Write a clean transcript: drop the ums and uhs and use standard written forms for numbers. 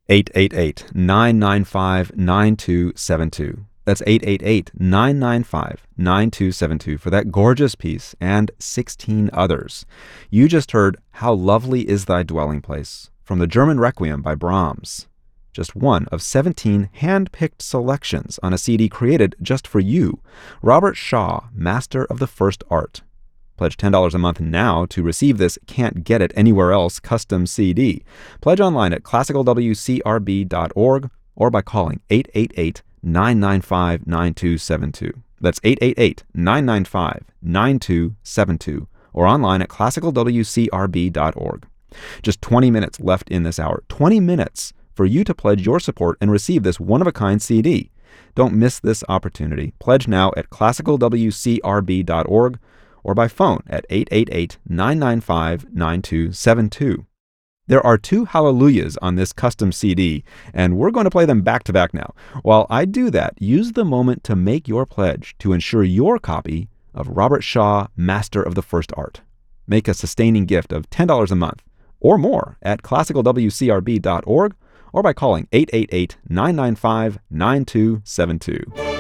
888-995-9272. That's 888-995-9272 for that gorgeous piece and 16 others. You just heard How Lovely Is Thy Dwelling Place from the German Requiem by Brahms. Just one of 17 hand-picked selections on a CD created just for you. Robert Shaw, Master of the First Art. Pledge $10 a month now to receive this Can't Get It Anywhere Else custom CD. Pledge online at classicalwcrb.org or by calling 888-995-9272. That's 888-995-9272 or online at classicalwcrb.org. Just 20 minutes left in this hour. 20 minutes for you to pledge your support and receive this one-of-a-kind CD. Don't miss this opportunity. Pledge now at classicalwcrb.org or by phone at 888-995-9272. There are 2 hallelujahs on this custom CD, and we're going to play them back to back now. While I do that, use the moment to make your pledge to ensure your copy of Robert Shaw, Master of the First Art. Make a sustaining gift of $10 a month or more at classicalwcrb.org or by calling 888-995-9272.